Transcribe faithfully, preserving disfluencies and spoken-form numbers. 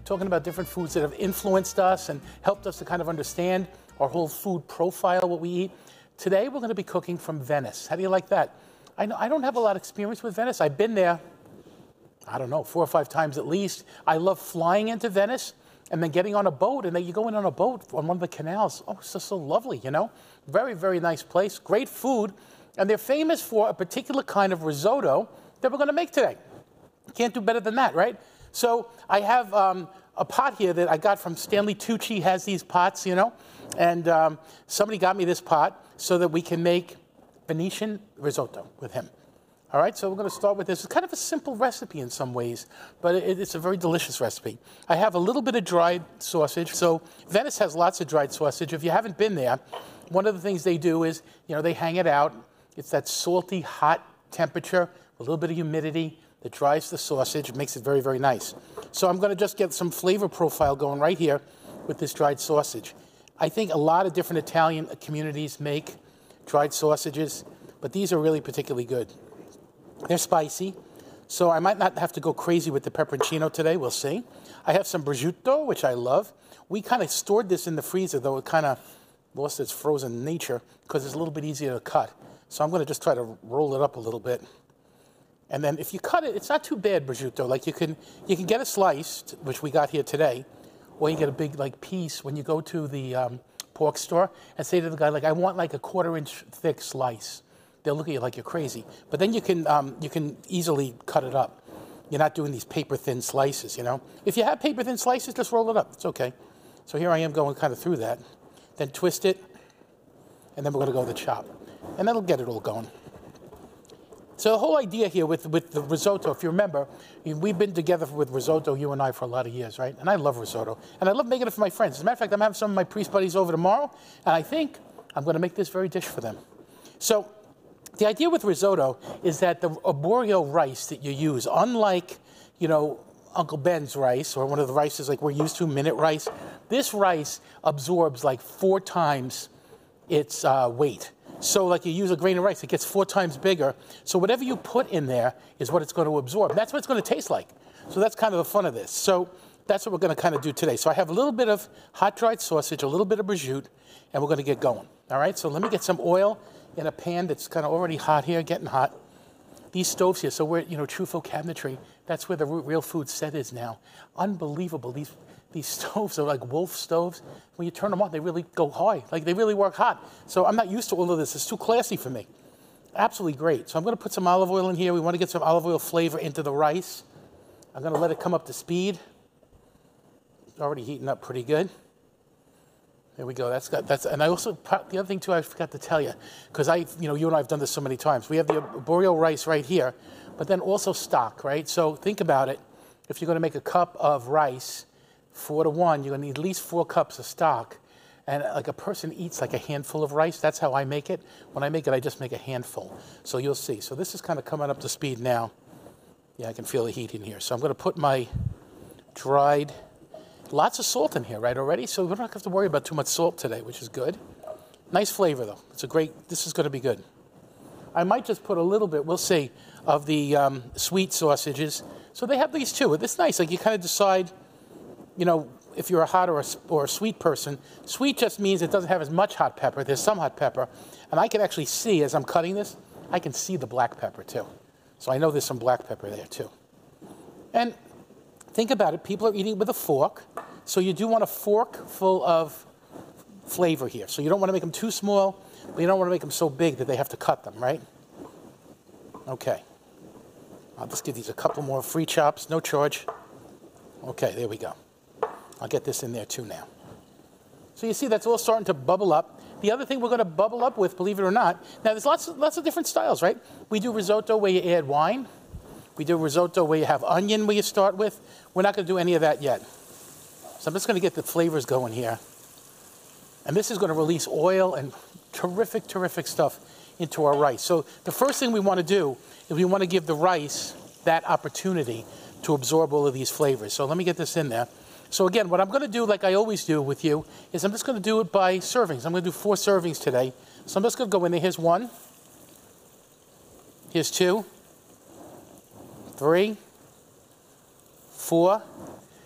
talking about different foods that have influenced us and helped us to kind of understand our whole food profile, what we eat. Today, we're going to be cooking from Venice. How do you like that? I, know, I don't have a lot of experience with Venice. I've been there, I don't know, four or five times at least. I love flying into Venice and then getting on a boat, and then you go in on a boat on one of the canals. Oh, it's just so lovely, you know? Very, very nice place, great food, and they're famous for a particular kind of risotto that we're going to make today. Can't do better than that, right? So I have um, a pot here that I got from Stanley Tucci. Has these pots, you know, and um, somebody got me this pot so that we can make Venetian risotto with him. All right, so we're going to start with this. It's kind of a simple recipe in some ways, but it, it's a very delicious recipe. I have a little bit of dried sausage. So Venice has lots of dried sausage. If you haven't been there, one of the things they do is, you know, they hang it out. It's that salty, hot temperature, a little bit of humidity that dries the sausage. It makes it very, very nice. So I'm going to just get some flavor profile going right here with this dried sausage. I think a lot of different Italian communities make dried sausages, but these are really particularly good. They're spicy, so I might not have to go crazy with the pepperoncino today. We'll see. I have some prosciutto, which I love. We kind of stored this in the freezer, though it kind of lost its frozen nature because it's a little bit easier to cut. So I'm going to just try to roll it up a little bit. And then if you cut it, it's not too bad, prosciutto. Like you can, you can get a slice, which we got here today, or you get a big like piece when you go to the um, pork store and say to the guy, like, I want like a quarter inch thick slice. They'll look at you like you're crazy. But then you can, um, you can easily cut it up. You're not doing these paper-thin slices, you know. If you have paper-thin slices, just roll it up. It's okay. So here I am going kind of through that. Then twist it, and then we're going to go to the chop. And that'll get it all going. So the whole idea here with, with the risotto, if you remember, we've been together with risotto, you and I, for a lot of years, right? And I love risotto. And I love making it for my friends. As a matter of fact, I'm having some of my priest buddies over tomorrow, and I think I'm going to make this very dish for them. So the idea with risotto is that the arborio rice that you use, unlike, you know, Uncle Ben's rice or one of the rices like we're used to, minute rice, this rice absorbs like four times its uh, weight. So like you use a grain of rice, it gets four times bigger. So whatever you put in there is what it's going to absorb. And that's what it's going to taste like. So that's kind of the fun of this. So that's what we're going to kind of do today. So I have a little bit of hot dried sausage, a little bit of prosciutto, and we're going to get going. All right, so let me get some oil in a pan that's kind of already hot here, getting hot. These stoves here, so we're, you know, Truffaut Cabinetry, that's where the Real Food set is now. Unbelievable. These these stoves are like wolf stoves. When you turn them on, they really go high. Like, they really work hot. So I'm not used to all of this. It's too classy for me. Absolutely great. So I'm going to put some olive oil in here. We want to get some olive oil flavor into the rice. I'm going to let it come up to speed. It's already heating up pretty good. There we go. That's got that's, and I also the other thing too I forgot to tell you, because I, you know, you and I have done this so many times. We have the arborio rice right here, but then also stock, right? So think about it. If you're going to make a cup of rice, four to one, you're going to need at least four cups of stock. And like a person eats like a handful of rice. That's how I make it. When I make it, I just make a handful. So you'll see. So this is kind of coming up to speed now. Yeah, I can feel the heat in here. So I'm going to put my dried. Lots of salt in here, right, already? So we don't have to worry about too much salt today, which is good. Nice flavor, though. It's a great, this is going to be good. I might just put a little bit, we'll see, of the um, sweet sausages. So they have these too. It's nice. Like you kind of decide, you know, if you're a hot or a, or a sweet person. Sweet just means it doesn't have as much hot pepper. There's some hot pepper. And I can actually see, as I'm cutting this, I can see the black pepper too. So I know there's some black pepper there too. And think about it. People are eating with a fork. So you do want a fork full of flavor here. So you don't want to make them too small, but you don't want to make them so big that they have to cut them, right? Okay. I'll just give these a couple more free chops, no charge. Okay, there we go. I'll get this in there too now. So you see that's all starting to bubble up. The other thing we're going to bubble up with, believe it or not, now there's lots of, lots of different styles, right? We do risotto where you add wine. We do risotto where you have onion where you start with. We're not going to do any of that yet. So I'm just going to get the flavors going here. And this is going to release oil and terrific, terrific stuff into our rice. So the first thing we want to do is we want to give the rice that opportunity to absorb all of these flavors. So let me get this in there. So again, what I'm going to do, like I always do with you, is I'm just going to do it by servings. I'm going to do four servings today. So I'm just going to go in there. Here's one. Here's two. Three. Four.